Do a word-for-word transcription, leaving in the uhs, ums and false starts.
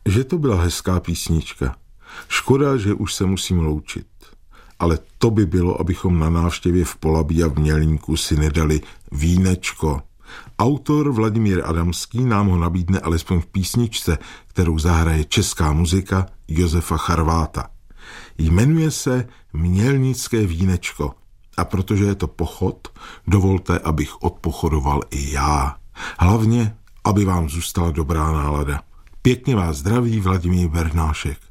že to byla hezká písnička. Škoda, že už se musím loučit. Ale to by bylo, abychom na návštěvě v Polabí a v Mělníku si nedali vínečko. Autor Vladimír Adamský nám ho nabídne alespoň v písničce, kterou zahraje česká muzika Josefa Charváta. Jmenuje se Mělnické vínečko a protože je to pochod, dovolte, abych odpochodoval i já. Hlavně, aby vám zůstala dobrá nálada. Pěkně vás zdraví Vladimír Bernášek.